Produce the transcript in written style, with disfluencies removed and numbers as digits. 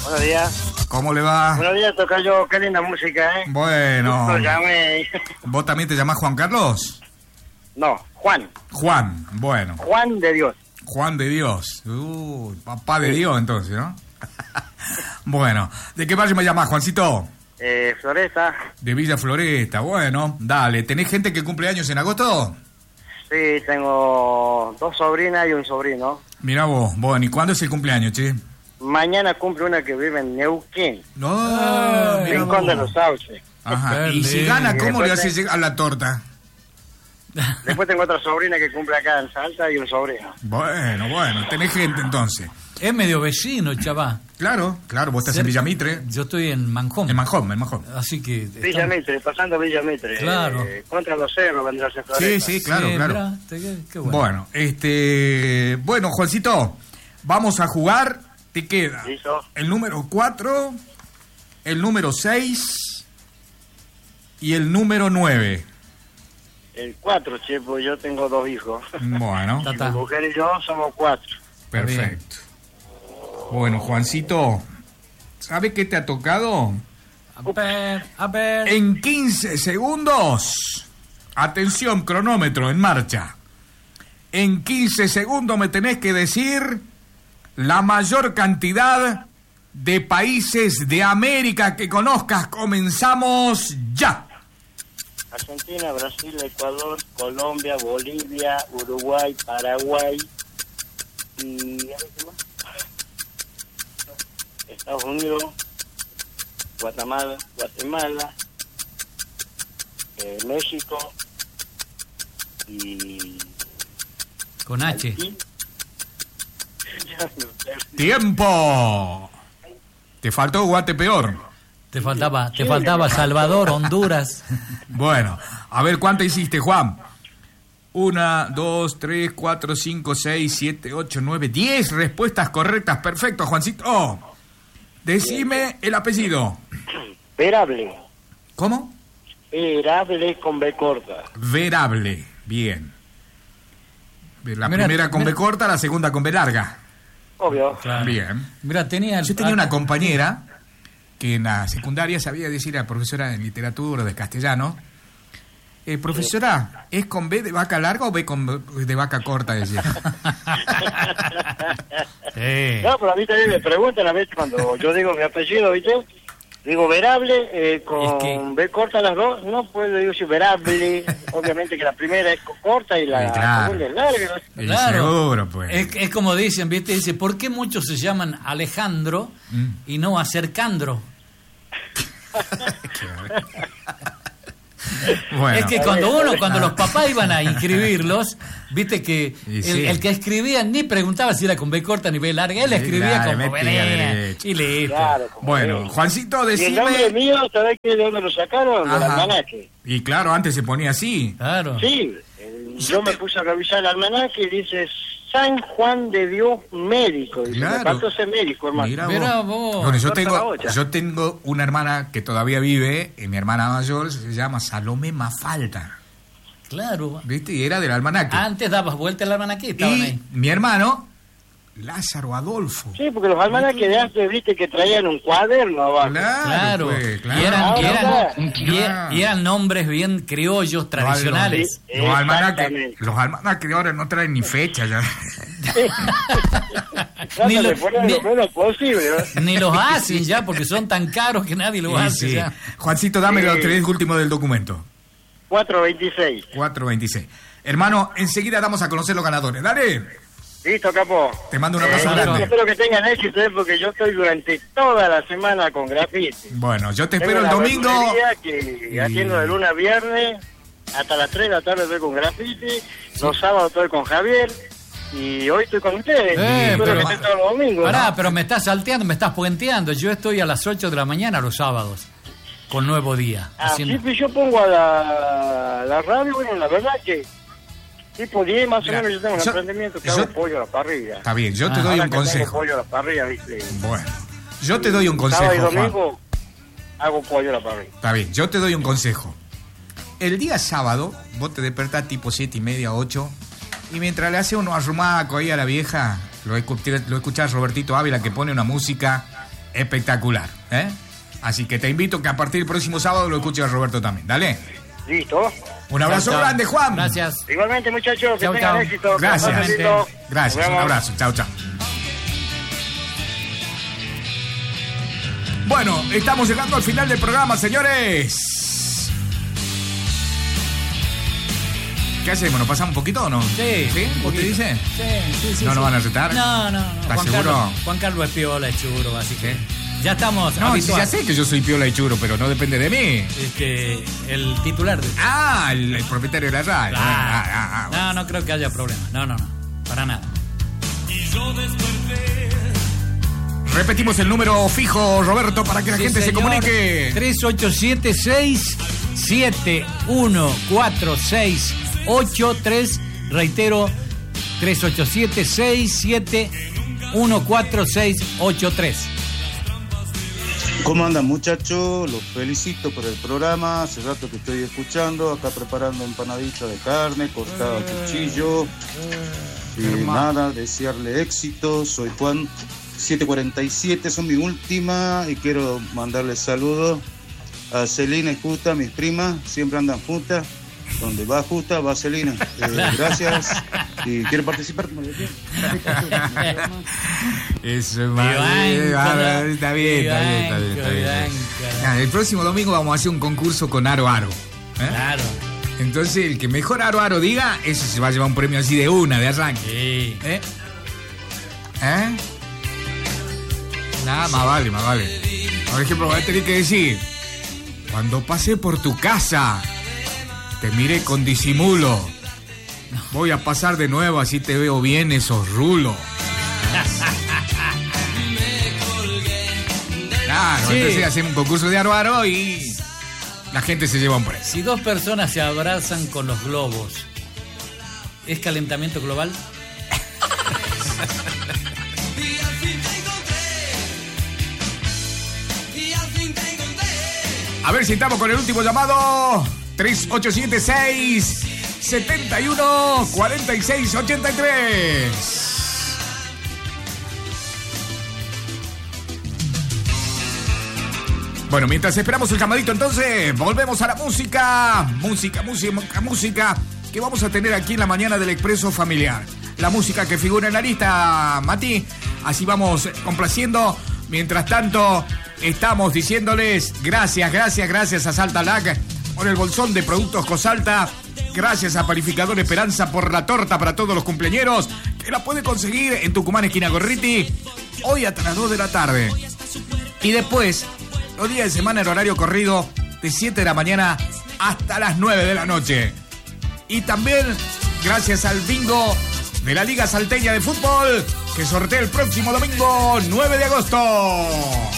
Buenos días. ¿Cómo le va? Buenos días, tocayo. Qué linda música, ¿eh? Bueno. Lo llamé. ¿Vos también te llamás Juan Carlos? No, Juan. Juan, bueno. Juan de Dios. Juan de Dios. Papá de Dios, entonces, ¿no? Bueno, ¿de qué barrio me llamás, Juancito? Floresta. De Villa Floresta, bueno, dale. ¿Tenés gente que cumple años en agosto? Sí, tengo 2 sobrinas y un sobrino. Mirá vos, bueno, ¿y cuándo es el cumpleaños, che? Mañana cumple una que vive en Neuquén. No, Rincón de los Sauces. Ajá, y si gana, ¿cómo le hace llegar la torta? Después tengo otra sobrina que cumple acá en Salta y un sobrino. Bueno, tenés gente entonces. Es medio vecino, chaval. Claro, vos estás en Villa Mitre. Yo estoy en Manjón. En Manjón. Así que... Villa Mitre, pasando Villa Mitre. Claro. Contra los cerros vendrá a ser Floresta. Sí, claro. Mirá, qué bueno. Bueno, Juancito, vamos a jugar. Te queda ¿Listo? el número 4, el número 6 y el número 9. El 4, che, pues yo tengo 2 hijos. Bueno, Mi mujer y yo somos 4. perfecto. Bueno, Juancito, ¿sabe qué te ha tocado? A ver. En 15 segundos. Atención, cronómetro en marcha. En 15 segundos me tenés que decir la mayor cantidad de países de América que conozcas. Comenzamos ya. Argentina, Brasil, Ecuador, Colombia, Bolivia, Uruguay, Paraguay y... ¿qué más? Estados Unidos, Guatemala, México y... Con H. Haití. Ya no sé. ¡Tiempo! Te faltó Guatepeor. Te faltaba Salvador, Honduras. Bueno, a ver, ¿cuánto hiciste, Juan? 1, 2, 3, 4, 5, 6, 7, 8, 9, 10 respuestas correctas. Perfecto, Juancito. Decime el apellido. Verable. ¿Cómo? Verable con B corta. Verable. Bien. La Mira, primera con B corta, la segunda con B larga. Obvio. Claro. Bien. Mira, Yo tenía una compañera que en la secundaria sabía decir a la profesora de literatura, de castellano, profesora, ¿es con B de vaca larga o B de vaca corta? Decía. No, pero a mí también me preguntan a veces cuando yo digo mi apellido, ¿viste? Digo Verable, con B corta las dos, no puedo decir Verable, obviamente que la primera es corta y la segunda es larga. Y Claro. seguro, pues. Es como dicen, ¿viste? Dice, ¿por qué muchos se llaman Alejandro y no Acercandro? Bueno. Es que cuando los papás iban a inscribirlos, viste que Y sí. el que escribía ni preguntaba si era con B corta ni B larga, él escribía claro, como metía B derecho. y listo. Claro, como Bueno, es. Juancito, Y el nombre decime... mío, ¿sabés de dónde lo sacaron? Del Ajá. almanaque. Y claro, antes se ponía así. Claro. Sí, yo me puse a revisar el almanaque y dice San Juan de Dios médico. Dice, Claro. me faltó ser médico, hermano. Mirá vos. Bueno, yo Corta la olla. tengo una hermana que todavía vive, mi hermana mayor, se llama Salomé Mafalda, Claro. ¿viste? Y era del almanaque. Antes dabas vuelta el almanaque y estaban Y ahí. mi hermano, Lázaro Adolfo. Sí, porque los almanaques de antes, viste, que traían un cuaderno abajo. Claro. pues, claro. Y eran nombres bien criollos, tradicionales. Sí. Los almanaques Exactamente. de ahora no traen ni fecha ya. Ni Ni lo- le ponen ni- lo menos posible, ¿no? Ni los hacen ya, porque son tan caros que nadie los Sí, hace sí. ya. Juancito, dame Sí. los 3 últimos del documento. 426. 426. Hermano, enseguida damos a conocer los ganadores. Dale. Listo, capo. Te mando un abrazo Yo grande. espero que tengan éxito, porque yo estoy durante toda la semana con graffiti. Bueno, yo te Tengo espero el una domingo. verdulería que haciendo de lunes a viernes, hasta las 3 de la tarde estoy con graffiti, los sábados estoy con Javier, y hoy estoy con ustedes. Espero pero- que estén todos los domingos. Pará, ¿no? pero me estás salteando, me estás puenteando. Yo estoy a las 8 de la mañana los sábados, con Nuevo Día. Así pues yo pongo a la radio, bueno, la verdad que tipo 10 más o Mira, menos yo tengo un yo- emprendimiento que yo- hago pollo a la parrilla. Está bien, yo te doy Ahora un que tengo consejo. pollo a la parrilla, ¿viste? Bueno, yo te doy un consejo, Sábado y Juan. domingo hago pollo a la parrilla. Está bien, yo te doy un consejo. El día sábado, vos te despertás tipo 7:30, 8, y mientras le hace unos arrumacos ahí a la vieja, lo escuchás Robertito Ávila que pone una música Espectacular, ¿eh? Así que te invito que a partir del próximo sábado lo escuches a Roberto también. Dale. Listo. Un abrazo grande, Juan. Gracias. Igualmente, muchachos, que tengan éxito. Gracias. Gracias, un abrazo. Chao, chao. Bueno, estamos llegando al final del programa, señores. ¿Qué hacemos? ¿Nos pasamos un poquito o no? Sí. ¿Sí? ¿Usted dice? Sí. ¿No nos van a retar? No. ¿Estás seguro? Juan Carlos es piola, es churro, así que ya estamos No, habituados. ya sé que yo soy piola y churro, pero no depende de mí. El titular de... El propietario de la radio. No creo que haya problema. No, para nada. Repetimos el número fijo, Roberto, para que la gente se comunique. 3876-714683. Reitero, 3876-714683. ¿Cómo andan, muchachos? Los felicito por el programa. Hace rato que estoy escuchando, acá preparando empanadita de carne, cortada a cuchillo. Y nada, desearle éxito. Soy Juan, 747, son mi última. Y quiero mandarle saludos a Celina y Justa, mis primas. Siempre andan juntas. Donde va Justa, va Celina. Gracias. Y quiero participar. Eso es mal. Está bien. El próximo domingo vamos a hacer un concurso con Aro. Claro. Entonces, el que mejor Aro diga, ese se va a llevar un premio así de arranque. Sí. Nada, más vale. Por ejemplo, voy a tener que decir: cuando pasé por tu casa, te miré con disimulo. Voy a pasar de nuevo, así te veo bien esos rulos. Claro, Sí. entonces hacemos un concurso de Aro y la gente se lleva un premio. Si dos personas se abrazan con los globos, ¿es calentamiento global? A ver si estamos con el último llamado. 3876-714683. Bueno, mientras esperamos el llamadito, entonces, volvemos a la música, que vamos a tener aquí en la mañana del Expreso Familiar. La música que figura en la lista, Mati. Así vamos complaciendo. Mientras tanto, estamos diciéndoles gracias a Salta Lac por el bolsón de productos Cosalta. Gracias a Panificador Esperanza por la torta para todos los cumpleañeros, que la puede conseguir en Tucumán, esquina Gorriti, hoy hasta las 2 de la tarde. Y después, los días de semana en horario corrido, de 7 de la mañana hasta las 9 de la noche. Y también gracias al bingo de la Liga Salteña de Fútbol, que sortea el próximo domingo 9 de agosto.